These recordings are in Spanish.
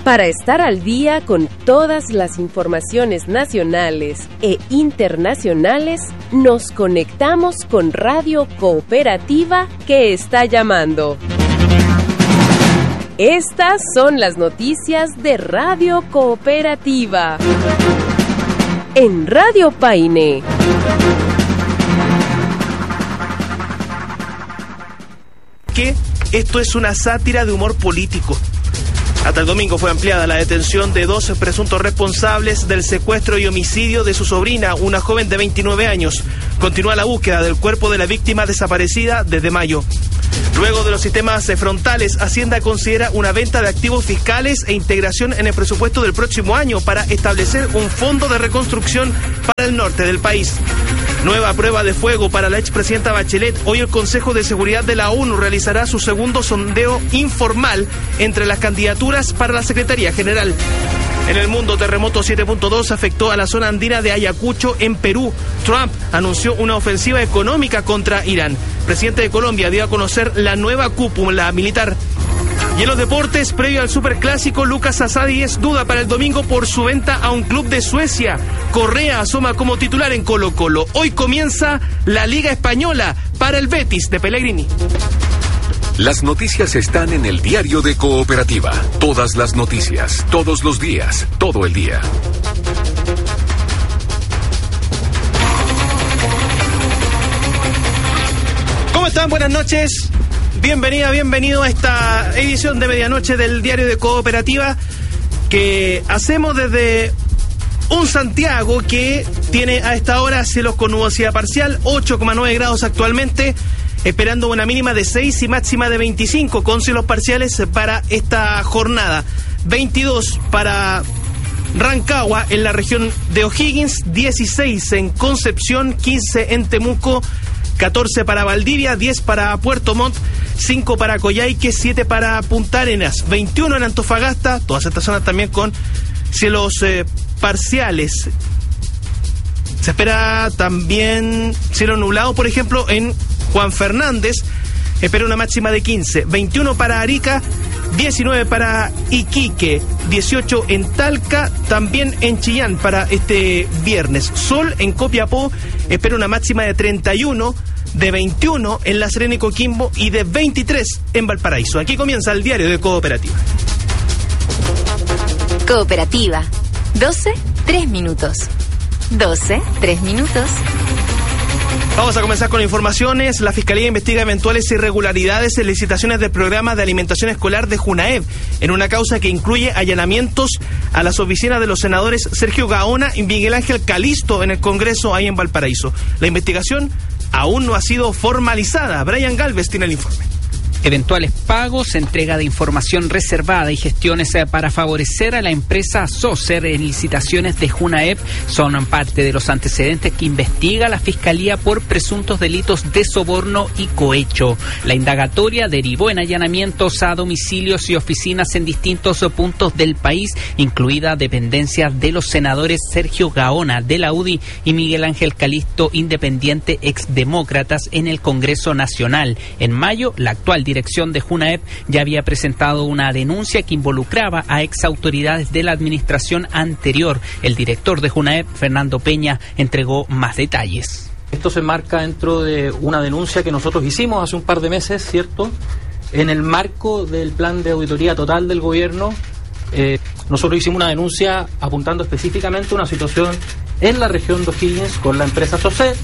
Para estar al día con todas las informaciones nacionales e internacionales, nos conectamos con Radio Cooperativa que está llamando. Estas son las noticias de Radio Cooperativa. En Radio Paine. Que esto es una sátira de humor político. Hasta el domingo fue ampliada la detención de 2 presuntos responsables del secuestro y homicidio de su sobrina, una joven de 29 años. Continúa la búsqueda del cuerpo de la víctima desaparecida desde mayo. Luego de los sistemas frontales, Hacienda considera una venta de activos fiscales e integración en el presupuesto del próximo año para establecer un fondo de reconstrucción para el norte del país. Nueva prueba de fuego para la expresidenta Bachelet. Hoy el Consejo de Seguridad de la ONU realizará su segundo sondeo informal entre las candidaturas para la Secretaría General. En el mundo, terremoto 7.2 afectó a la zona andina de Ayacucho, en Perú. Trump anunció una ofensiva económica contra Irán. El presidente de Colombia dio a conocer la nueva cúpula militar. Y en los deportes, previo al superclásico, Lucas Asadi es duda para el domingo por su venta a un club de Suecia. Correa asoma como titular en Colo-Colo. Hoy comienza la Liga Española para el Betis de Pellegrini. Las noticias están en el diario de Cooperativa. Todas las noticias, todos los días, todo el día. ¿Cómo están? Buenas noches. Bienvenida, bienvenido a esta edición de medianoche del diario de Cooperativa que hacemos desde un Santiago que tiene a esta hora cielos con nubosidad parcial, 8,9 grados actualmente, esperando una mínima de 6 y máxima de 25 con cielos parciales para esta jornada. 22 para Rancagua en la región de O'Higgins, 16 en Concepción, 15 en Temuco, 14 para Valdivia, 10 para Puerto Montt, 5 para Coyhaique, 7 para Punta Arenas, 21 en Antofagasta, todas estas zonas también con cielos parciales. Se espera también cielo nublado, por ejemplo, en Juan Fernández, espera una máxima de 15, 21 para Arica, 19 para Iquique, 18 en Talca, también en Chillán para este viernes. Sol en Copiapó, espera una máxima de 31, de 21 en La Serena y Coquimbo y de 23 en Valparaíso. Aquí comienza el diario de Cooperativa. Cooperativa, 12, 3 minutos. 12, 3 minutos. Vamos a comenzar con informaciones. La Fiscalía investiga eventuales irregularidades en licitaciones del programa de alimentación escolar de Junaep, en una causa que incluye allanamientos a las oficinas de los senadores Sergio Gaona y Miguel Ángel Calisto en el Congreso ahí en Valparaíso. La investigación aún no ha sido formalizada. Brian Galvez tiene el informe. Eventuales pagos, entrega de información reservada y gestiones para favorecer a la empresa Socer en licitaciones de Junaep son parte de los antecedentes que investiga la Fiscalía por presuntos delitos de soborno y cohecho. La indagatoria derivó en allanamientos a domicilios y oficinas en distintos puntos del país, incluida dependencias de los senadores Sergio Gaona de la UDI y Miguel Ángel Calisto, independiente exdemócratas, en el Congreso Nacional. En mayo, la actual dirección de Junaep ya había presentado una denuncia que involucraba a exautoridades de la administración anterior. El director de Junaep, Fernando Peña, entregó más detalles. Esto se enmarca dentro de una denuncia que nosotros hicimos hace un par de meses, ¿cierto? En el marco del plan de auditoría total del gobierno, nosotros hicimos una denuncia apuntando específicamente a una situación en la región de O'Higgins con la empresa Socer.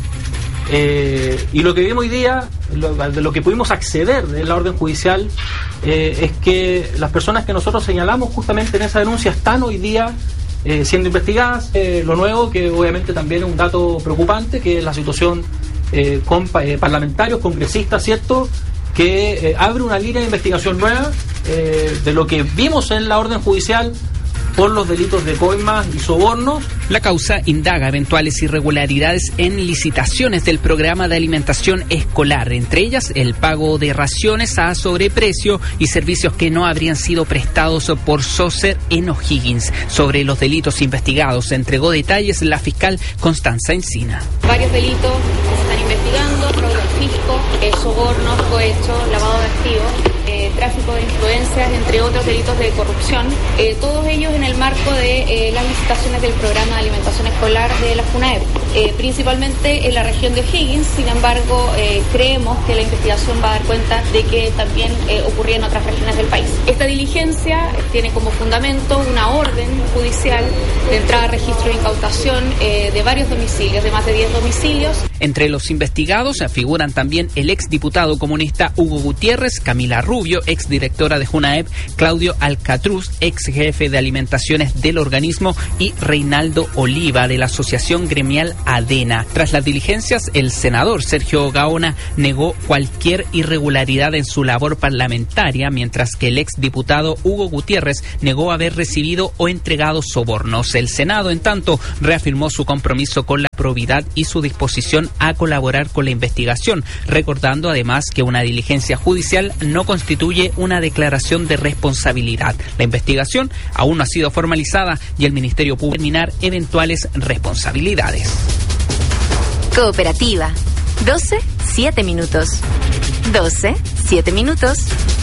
Y lo que vimos hoy día, de lo que pudimos acceder en la orden judicial, es que las personas que nosotros señalamos justamente en esa denuncia están hoy día siendo investigadas. Lo nuevo, que obviamente también es un dato preocupante, que es la situación con parlamentarios, congresistas, ¿cierto?, que abre una línea de investigación nueva de lo que vimos en la orden judicial por los delitos de coimas y sobornos. La causa indaga eventuales irregularidades en licitaciones del programa de alimentación escolar, entre ellas el pago de raciones a sobreprecio y servicios que no habrían sido prestados por Socer en O'Higgins. Sobre los delitos investigados entregó detalles la fiscal Constanza Encina. Varios delitos que se están investigando: fraude al fisco, sobornos, cohecho, lavado de activos. tráfico de influencias, entre otros delitos de corrupción, todos ellos en el marco de las licitaciones del programa de alimentación escolar de la FUNAEP, principalmente en la región de O'Higgins. Sin embargo, creemos que la investigación va a dar cuenta de que también ocurría en otras regiones del país. Esta diligencia tiene como fundamento una orden judicial de entrada a registro de incautación de varios domicilios, de más de 10 domicilios. Entre los investigados figuran también el exdiputado comunista Hugo Gutiérrez, Camila Rubio, exdirectora de JUNAEP, Claudio Alcatruz, ex jefe de alimentaciones del organismo, y Reinaldo Oliva, de la asociación gremial ADENA. Tras las diligencias, el senador Sergio Gaona negó cualquier irregularidad en su labor parlamentaria, mientras que el exdiputado Hugo Gutiérrez negó haber recibido o entregado sobornos. El Senado, en tanto, reafirmó su compromiso con la probidad y su disposición a colaborar con la investigación, recordando además que una diligencia judicial no constituye una declaración de responsabilidad. La investigación aún no ha sido formalizada y el Ministerio Público determinar eventuales responsabilidades. Cooperativa. 12, 7 minutos. 12, 7 minutos.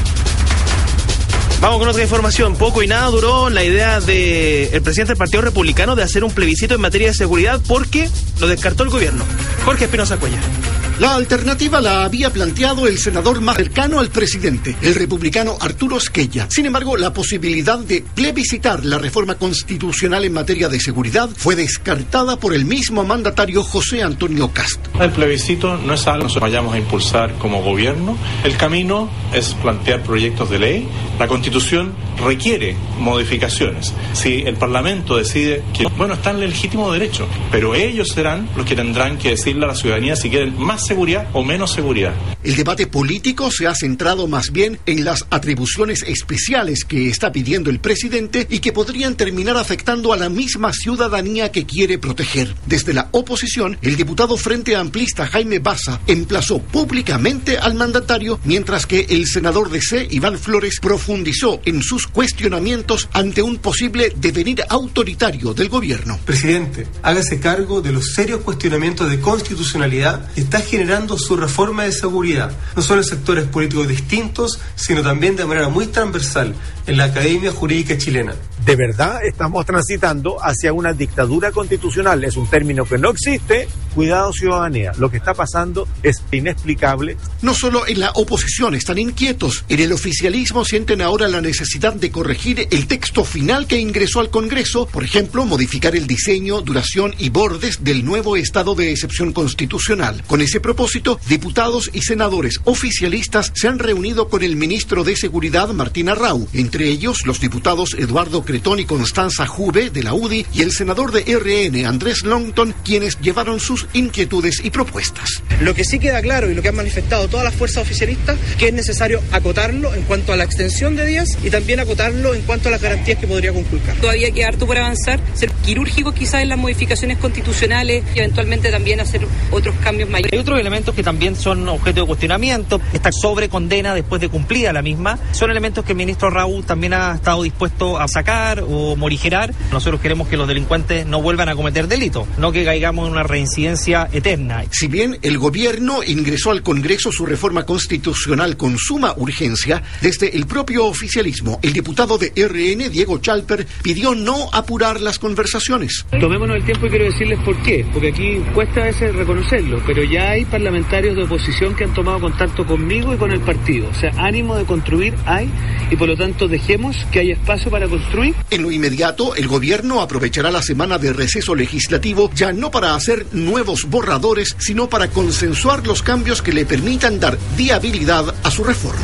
Vamos con otra información. Poco y nada duró la idea del presidente del Partido Republicano de hacer un plebiscito en materia de seguridad porque lo descartó el gobierno. Jorge Espinosa Cuellar. La alternativa la había planteado el senador más cercano al presidente, el republicano Arturo Esquella. Sin embargo, la posibilidad de plebiscitar la reforma constitucional en materia de seguridad fue descartada por el mismo mandatario José Antonio Cast. El plebiscito no es algo que vayamos a impulsar como gobierno. El camino es plantear proyectos de ley. La Constitución requiere modificaciones. Si el Parlamento decide que, está en el legítimo derecho, pero ellos serán los que tendrán que decirle a la ciudadanía si quieren más seguridad o menos seguridad. El debate político se ha centrado más bien en las atribuciones especiales que está pidiendo el presidente y que podrían terminar afectando a la misma ciudadanía que quiere proteger. Desde la oposición, el diputado Frente Amplista Jaime Baza emplazó públicamente al mandatario, mientras que el senador de C, Iván Flores, profundizó en sus cuestionamientos ante un posible devenir autoritario del gobierno. Presidente, hágase cargo de los serios cuestionamientos de constitucionalidad que está generando su reforma de seguridad, no solo en sectores políticos distintos, sino también de manera muy transversal en la Academia Jurídica Chilena. De verdad estamos transitando hacia una dictadura constitucional. Es un término que no existe. Cuidado, ciudadanía. Lo que está pasando es inexplicable. No solo en la oposición están inquietos. En el oficialismo sienten ahora la necesidad de corregir el texto final que ingresó al Congreso. Por ejemplo, modificar el diseño, duración y bordes del nuevo estado de excepción constitucional. Con ese propósito, diputados y senadores oficialistas se han reunido con el ministro de Seguridad, Martín Arrau. Entre ellos, los diputados Eduardo Cretón y Constanza Juve, de la UDI, y el senador de RN, Andrés Longton, quienes llevaron sus inquietudes y propuestas. Lo que sí queda claro y lo que han manifestado todas las fuerzas oficialistas, que es necesario acotarlo en cuanto a la extensión de días y también acotarlo en cuanto a las garantías que podría conculcar. Todavía queda harto por avanzar, ser quirúrgico quizás en las modificaciones constitucionales y eventualmente también hacer otros cambios mayores. Hay otros elementos que también son objeto de cuestionamiento. Esta sobrecondena después de cumplida la misma son elementos que el ministro Raúl también ha estado dispuesto a sacar o morigerar. Nosotros queremos que los delincuentes no vuelvan a cometer delitos, no que caigamos en una reincidencia eterna. Si bien el gobierno ingresó al Congreso su reforma constitucional con suma urgencia, desde el propio oficialismo, el diputado de RN, Diego Chalper, pidió no apurar las conversaciones. Tomémonos el tiempo y quiero decirles por qué, porque aquí cuesta a veces reconocerlo, pero ya hay parlamentarios de oposición que han tomado contacto conmigo y con el partido. O sea, ánimo de construir hay, y por lo tanto dejemos que haya espacio para construir. En lo inmediato, el gobierno aprovechará la semana de receso legislativo ya no para hacer nuevos borradores, sino para consensuar los cambios que le permitan dar viabilidad a su reforma.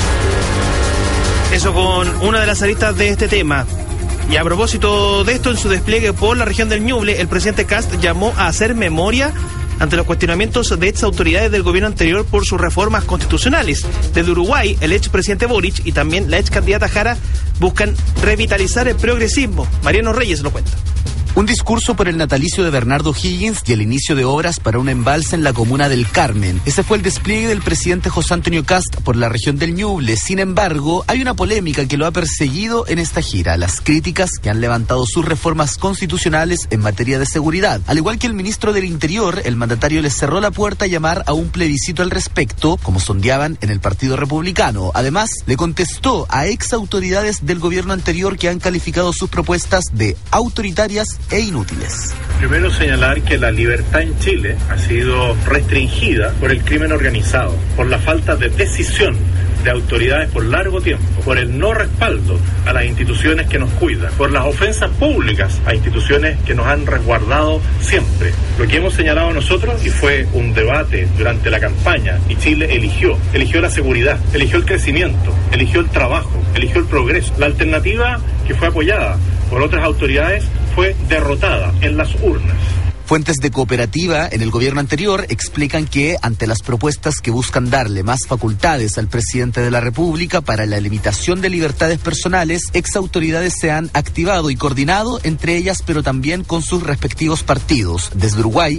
Eso con una de las aristas de este tema. Y a propósito de esto, en su despliegue por la región del Ñuble, el presidente Kast llamó a hacer memoria ante los cuestionamientos de ex autoridades del gobierno anterior por sus reformas constitucionales. Desde Uruguay, el expresidente Boric y también la ex candidata Jara buscan revitalizar el progresismo. Mariano Reyes lo cuenta. Un discurso por el natalicio de Bernardo Higgins y el inicio de obras para un embalse en la comuna del Carmen. Ese fue el despliegue del presidente José Antonio Kast por la región del Ñuble. Sin embargo, hay una polémica que lo ha perseguido en esta gira: las críticas que han levantado sus reformas constitucionales en materia de seguridad. Al igual que el ministro del Interior, el mandatario les cerró la puerta a llamar a un plebiscito al respecto, como sondeaban en el Partido Republicano. Además, le contestó a ex autoridades del gobierno anterior que han calificado sus propuestas de autoritarias e inútiles. Primero, señalar que la libertad en Chile ha sido restringida por el crimen organizado, por la falta de decisión de autoridades por largo tiempo, por el no respaldo a las instituciones que nos cuidan, por las ofensas públicas a instituciones que nos han resguardado siempre. Lo que hemos señalado nosotros, y fue un debate durante la campaña, y Chile eligió la seguridad, eligió el crecimiento, eligió el trabajo, eligió el progreso. La alternativa, que fue apoyada por otras autoridades, fue derrotada en las urnas. Fuentes de Cooperativa en el gobierno anterior explican que ante las propuestas que buscan darle más facultades al presidente de la República para la limitación de libertades personales, ex autoridades se han activado y coordinado entre ellas, pero también con sus respectivos partidos. Desde Uruguay,